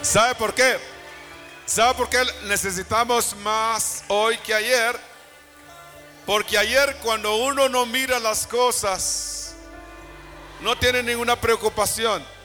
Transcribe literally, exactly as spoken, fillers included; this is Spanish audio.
¿Sabe por qué? ¿Sabe por qué necesitamos más hoy que ayer? Porque ayer, cuando uno no mira las cosas, no tiene ninguna preocupación.